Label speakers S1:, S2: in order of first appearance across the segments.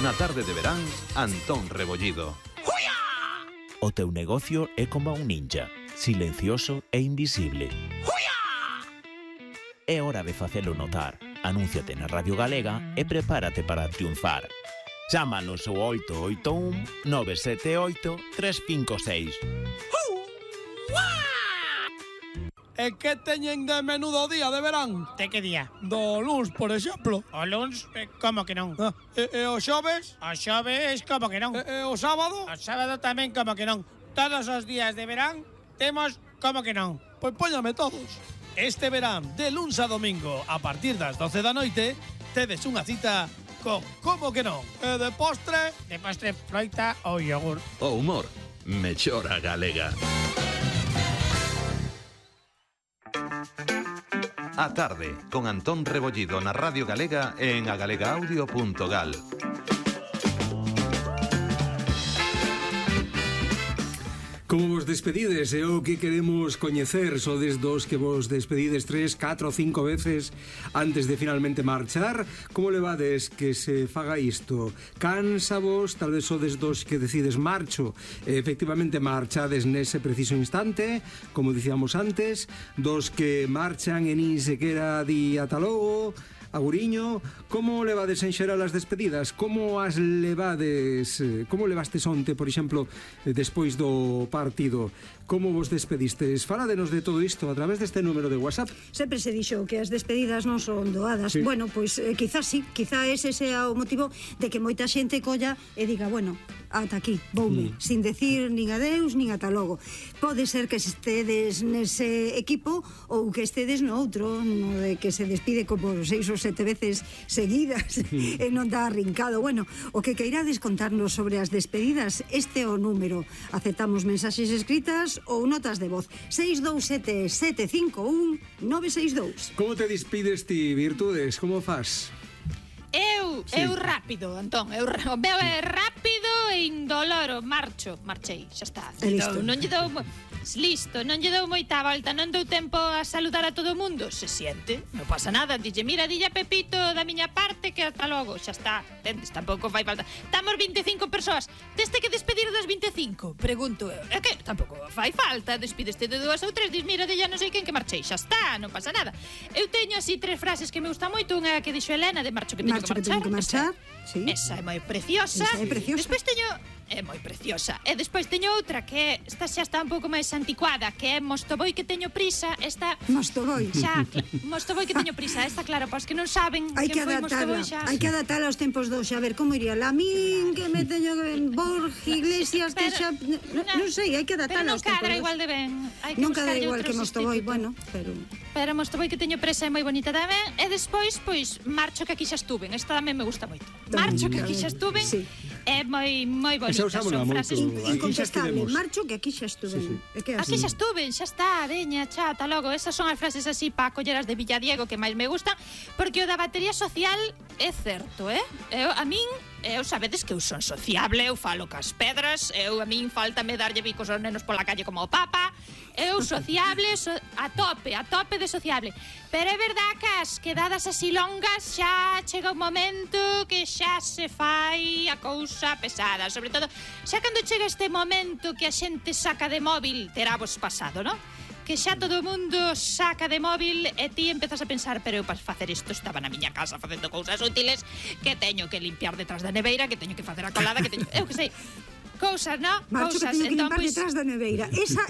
S1: Na tarde de verán, Antón Rebollido.
S2: O teu negocio é como un ninja, silencioso e invisible. É hora de facelo notar. Anúnciate na Radio Galega e prepárate para triunfar. Chámanos ao 881 978 356.
S3: E que teñen de menudo día de verán?
S4: De que día?
S3: Do luns, por exemplo.
S4: O luns, como que non?
S3: E o xoves?
S4: O xoves, como que non?
S3: E o sábado?
S4: O sábado tamén, como que non? Todos os días de verán temos como que non?
S3: Pois póñame todos. Este verán, de luns a domingo, a partir das 12 da noite, tedes unha cita con como que non? E de postre?
S4: De postre, froita ou yogur.
S1: O humor, mellora galega. A tarde, con Antón Rebollido na Radio Galega e en agalegaudio.gal.
S5: Como vos despedides é o que queremos coñecer. Sodes dos que vos despedides 3, 4, 5 veces antes de finalmente marchar. Como levades que se faga isto? Cansa vos? Tal vez sodes dos que decides marcho e efectivamente marchades nese preciso instante, como dicíamos antes. Dos que marchan e nin sequera di ata logo. Aguriño, como levades en xeral as despedidas? Como as levades? Como levastes onte, por exemplo, despois do partido? Como vos despedistes? Faládenos de todo isto a través deste número de WhatsApp.
S6: Sempre se dixo que as despedidas non son doadas. Sí. Bueno, pois quizás sí, quizá ese sea o motivo de que moita xente colla e diga, bueno, ata aquí, voume, sin decir nin adeus, nin ata logo. Pode ser que estedes nese equipo ou que estedes no outro, no de que se despide como 6 ou 7 veces seguidas e non dá arrincado. Bueno, o que queirades contarnos sobre as despedidas, este é o número. Aceptamos mensaxes escritas ou notas de voz. 627 751 962.
S5: Como te despides ti, Virtudes? Como fas?
S7: Eu rápido, Antón, o meu é rápido e indoloro, marchei, xa está. Non lle dou non lle dou moita volta, non dou tempo a saludar a todo o mundo. Se siente, non pasa nada. Dille, mira, dille a Pepito da miña parte que ata logo, xa está. Tendes, tampouco fai falta. Estamos 25 persoas. Teste que despedir das 25? Pregunto eu. É que tampouco fai falta. Despideste de 2 ou 3, dis, mira, dille a non sei quen que marchei, xa está, non pasa nada. Eu teño así 3 frases que me gustan moito. Unha que dixo Elena de marcho que teño que marchar. Sí. Esa é moi preciosa. Despois teño é moi preciosa. E despois teño outra que esta xa está un pouco máis anticuada, que é Mostoboi que teño prisa. Esta
S6: Mostoboi.
S7: Xa, Mostoboi que teño prisa. Esta, claro, para os que non saben que foi Mostoboi xa.
S6: Hai que adaptala aos tempos dos. A ver, como iría? Lamín, que me teño Borja Iglesias, que xa non sei, hai que adaptala aos tempos dos.
S7: Pero non cadra igual de ben.
S6: Non cadra igual que Mostoboi, bueno,
S7: pero Mostoboi que teño presa é moi bonita tamén. E despois, pois, Marcho que aquí xa estuven. Esta tamén me gusta moito. Marcho que aquí xa estuven. É moi bonita.
S5: Son frases
S6: incontestable. Marcho que aquí xa estuven.
S7: Aquí xa estuven, xa está, veña, chata, logo. Esas son as frases así para colleras de Villadiego que máis me gustan, porque o da batería social é certo, a min, sabedes que eu son sociable, eu falo cas pedras, a min faltame darlle bicos aos nenos pola calle como o Papa. Eu sociable, a tope de sociable. Pero é verdad que as quedadas así longas xa chega un momento que xa se fai a cousa pesada. Sobre todo, xa cando chega este momento que a xente saca de móvil, terá vos pasado, non? Que xa todo o mundo saca de móvil e ti empezas a pensar, pero eu para facer isto estaba na miña casa facendo cousas útiles, que teño que limpiar detrás da neveira, que teño que facer a colada, que teño, eu que sei, cousas, non?
S6: Marcho
S7: cousas,
S6: que teño que limpar detrás da neveira. Esa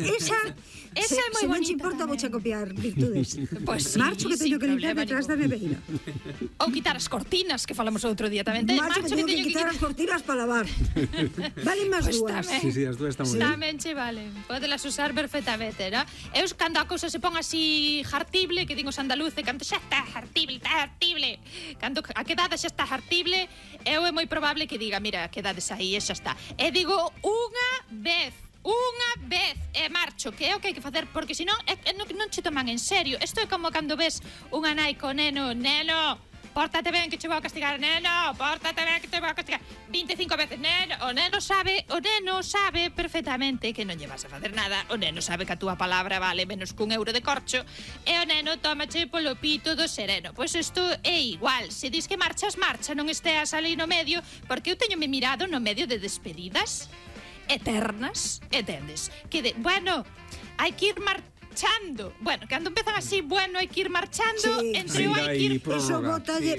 S7: é moi bonita.
S6: Se non te importa, vou copiar, Virtudes.
S7: Pues sí,
S6: Marcho que teño que limpar detrás da neveira.
S7: Ou quitar as cortinas, que falamos outro día tamén.
S6: Marcho que teño que quitar as cortinas para lavar. Valen máis dúas.
S5: Sí, as dúas están moi ben.
S7: Tamén che valen. Podelas usar perfectamente, non? Eu, cando a cousa se pon así hartible, que digo os andaluces, cando xa está hartible, cando a quedada xa está hartible, eu é moi probable que diga, mira, quedades aí e xa está. E digo unha vez, marcho, que é o que hai que facer, porque senón non che toman en serio. Isto é como cando ves unha nai co neno, pórtate ben que che vou a castigar, neno, pórtate ben que te vou a castigar 25 veces, neno. O neno sabe perfectamente que non lle vas a facer nada. O neno sabe que a túa palabra vale menos que €1 de corcho e o neno tómache polo pito do sereno. Pois isto é igual, se dis que marcha, non esteas ali no medio, porque eu teñome mirado no medio de despedidas eternas, entendes? Que bueno, hai que ir marchando. Bueno, cando empezan así, bueno, hai que ir marchando, entre o hai que ir...
S6: Eso, botalle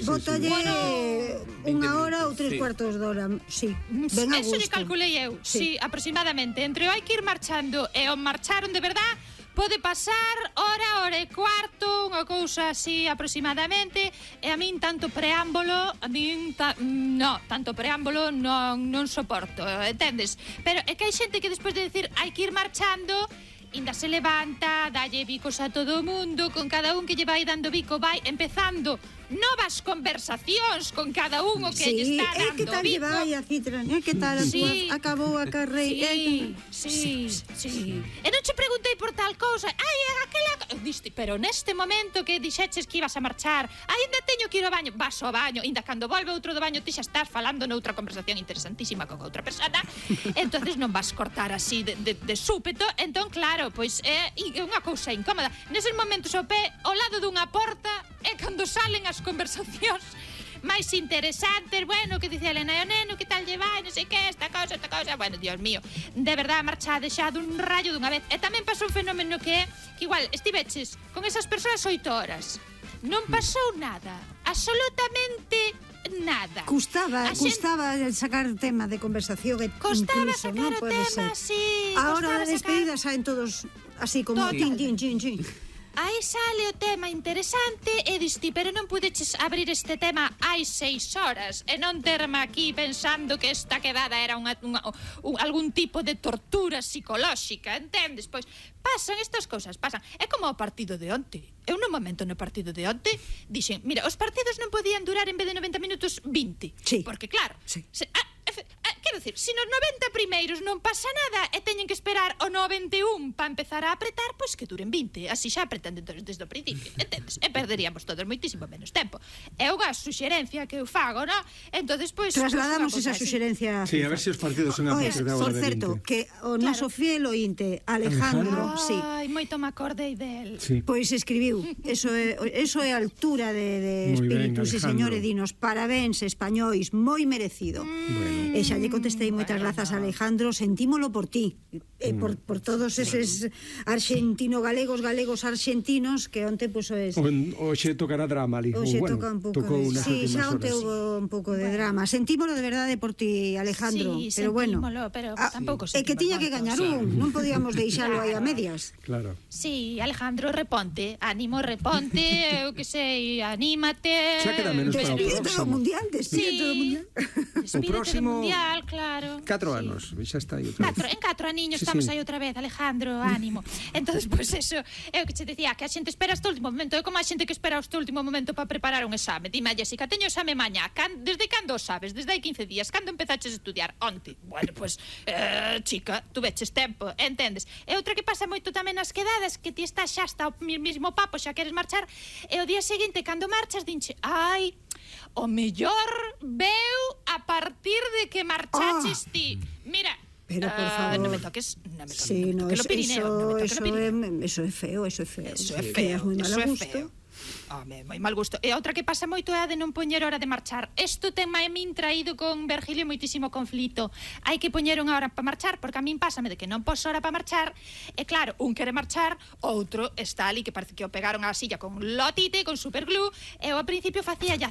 S6: unha hora ou 3/4 de hora, sí, ben a gusto.
S7: Eso lle calculei eu, sí, aproximadamente. Entre o hai que ir marchando e o marcharon de verdad, pode pasar hora e cuarto, unha cousa así aproximadamente, e a min tanto preámbulo, tanto preámbulo non soporto, entendes? Pero é que hai xente que despois de decir hai que ir marchando, ainda se levanta, dalle bicos a todo o mundo, con cada un que lle vai dando bico, vai empezando novas conversacións con cada un o que lle está dando bico.
S6: Que tal lle vai a Citra? Que tal acabou a carreira?
S7: Sí. E non che preguntei por tal cousa. Aquela... Diste, pero neste momento que dixeches que ibas a marchar, ainda teño que ir ao baño. Vas ao baño, ainda cando volve outro do baño ti xa estás falando noutra conversación interesantísima con outra persona. Entonces non vas cortar así de súpeto. Entón, claro, pois é unha cousa incómoda. Neses momentos o pé ao lado dunha porta é cando salen as conversacións máis interesantes. Bueno, que dice Elena, o neno, que tal lle vai, non sei que, esta cousa. Bueno, Dios mío, de verdad, marchade xa dun rayo dunha vez. E tamén pasou un fenómeno que é que igual estiveches con esas persoas 8 horas, non pasou nada, absolutamente nada.
S6: Custaba sacar tema de conversación.
S7: Costaba
S6: incluso,
S7: sacar
S6: ¿no?
S7: o tema, sí.
S6: A hora de despedida saen todos así como chin.
S7: Aí sale o tema interesante e diste, pero non pudeches abrir este tema hai 6 horas e non terme aquí pensando que esta quedada era algún tipo de tortura psicolóxica, entendes? Pois pasan estas cousas, pasan. É como o partido de onte. Eu no momento no partido de onte dixen, mira, os partidos non podían durar en vez de 90 minutos 20.
S6: Sí.
S7: Porque claro, quero dicir, se nos 90 primeiros non pasa nada e teñen que esperar o 91 para empezar a apretar, pois que duren 20. Así xa apretan desde o principio, entendes? E perderíamos todos moitísimo menos tempo. É unha suxerencia que eu fago, non? Entonces, pois...
S6: Trasladamos esa suxerencia...
S5: Sí, a ver se os partidos son a partir de agora de 20.
S6: Por certo, que o noso fiel ointe, Alejandro, sí.
S7: Ai, moito me acordei del.
S5: Sí.
S6: Pois escribiu, eso é a altura de espírito, si señor, e dinos, parabéns, españois, moi merecido. E xa lle contestei moitas grazas a Alejandro, sentímolo por ti, por todos eses argentino-galegos, galegos-argentinos, que onte, pois,
S5: Oxe tocará drama ali.
S6: Oxe toca un pouco de... Sí, xa onte houve un pouco de drama. Sentímolo de verdade por ti, Alejandro,
S7: sí,
S6: pero bueno.
S7: Pero tampouco sentimos.
S6: É que tiña que gañar non podíamos deixalo aí a medias.
S5: Claro.
S7: Sí, Alejandro, reponte, ánimo, reponte, eu que sei, anímate.
S5: Xa queda menos para o próximo.
S6: Despídete do mundial.
S5: O próximo...
S7: mundial, claro.
S5: 4 anos, xa está aí outra vez.
S7: En 4 aniños estamos aí outra vez, Alejandro, ánimo. Entonces, pois eso, é o que che decía, que a xente espera hasta o último momento. É como a xente que espera hasta o último momento para preparar un exame. Dime, Jessica, teño exame mañá. Desde cando o sabes? Desde hai 15 días. Cando empezaches a estudiar? Onte. Bueno, pois, chica, tú veches tempo, entendes? E outra que pasa moito tamén nas quedadas, que ti estás xa hasta o mismo papo, xa queres marchar, e o día seguinte, cando marchas, dinche, ai, o mellor veu a partir de que marchaches ti. Mira,
S6: pero por favor,
S7: non me toques,
S6: sí, no,
S7: eso
S6: é feo,
S7: eso é moi mal gusto. Moi mal gusto. E outra que pasa moito é a de non poñer hora de marchar. Isto ten a min traído con Virgilio moitísimo conflito. Hai que poñer unha hora para marchar, porque a min pásame de que non pos hora para marchar, e claro, un quere marchar, outro está ali que parece que o pegaron á silla con lotite, con superglue, e eu ao principio facía